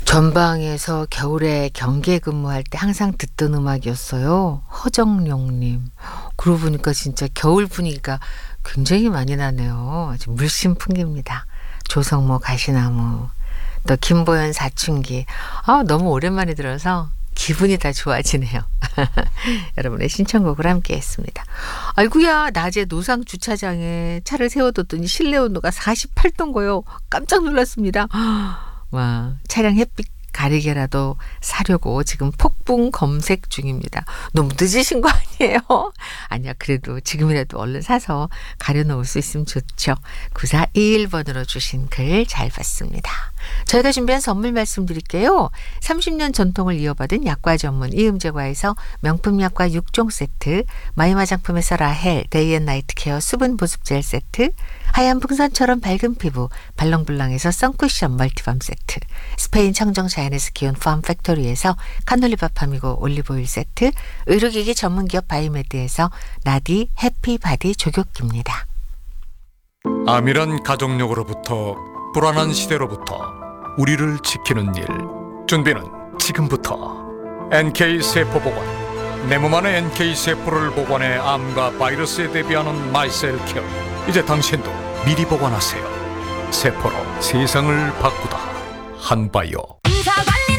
전방에서 겨울에 경계 근무할 때 항상 듣던 음악이었어요. 허정용님. 그러고 보니까 진짜 겨울 분위기가 굉장히 많이 나네요. 아주 물씬 풍깁니다. 조성모 가시나무, 또 김보연 사춘기. 너무 오랜만에 들어서 기분이 다 좋아지네요. 여러분의 신청곡을 함께 했습니다. 아이고야, 낮에 노상 주차장에 차를 세워뒀더니 실내 온도가 48도인 거요. 깜짝 놀랐습니다. 와, 차량 햇빛 가리개라도 사려고 지금 폭풍 검색 중입니다. 너무 늦으신 거 아니에요? 아니야, 그래도 지금이라도 얼른 사서 가려놓을 수 있으면 좋죠. 9421번으로 주신 글 잘 봤습니다. 저희가 준비한 선물 말씀드릴게요. 30년 전통을 이어받은 약과 전문 이음제과에서 명품 약과 6종 세트, 마이 화장품에서 라헬 데이앤나이트 케어 수분 보습 젤 세트, 하얀 풍선처럼 밝은 피부 발롱블랑에서 선쿠션 멀티밤 세트, 스페인 청정 자연에서 키운 팜팩토리에서 카놀리밥 파미고 올리브오일 세트, 의료기기 전문기업 바이메드에서 나디 해피바디 조격기입니다. 암이란 가족력으로부터 불안한 시대로부터 우리를 지키는 일, 준비는 지금부터. NK세포보관, 내 몸 안에 NK세포를 보관해 암과 바이러스에 대비하는 마이셀케어. 이제 당신도 미리 보관하세요. 세포로 세상을 바꾸다. 한바이오.